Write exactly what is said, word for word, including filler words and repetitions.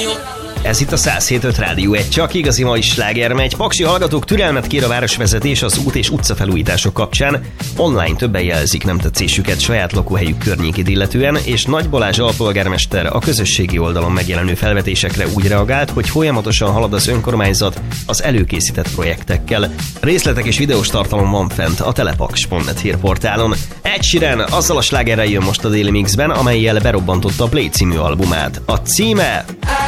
Ez itt a száz hét öt Rádió, egy csak igazi mai sláger megy. Paksi hallgatók, türelmet kér a városvezetés az út és utcafelújítások kapcsán. Online többen jelzik nem tetszésüket saját lakóhelyük környékét illetően, és Nagy Balázs alpolgármester a közösségi oldalon megjelenő felvetésekre úgy reagált, hogy folyamatosan halad az önkormányzat az előkészített projektekkel. Részletek és videós tartalom van fent a telepaks pont net hírportálon. Ed Sheeran azzal a slágerrel jön most a Daily Mixben, amellyel berobbantotta a Play című albumát. A címe...